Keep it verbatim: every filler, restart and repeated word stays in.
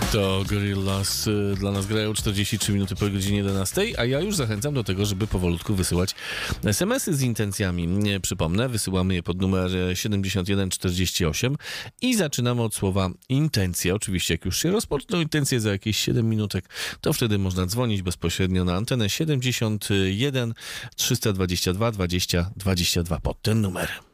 To Gorillaz y, dla nas grają czterdzieści trzy minuty po godzinie jedenastej, a ja już zachęcam do tego, żeby powolutku wysyłać es em esy z intencjami. Nie, przypomnę, wysyłamy je pod numer siedemdziesiąt jeden czterdzieści osiem i zaczynamy od słowa intencja. Oczywiście jak już się rozpoczną intencje za jakieś siedem minutek, to wtedy można dzwonić bezpośrednio na antenę siedemdziesiąt jeden trzysta dwadzieścia dwa dwadzieścia dwadzieścia dwa pod ten numer.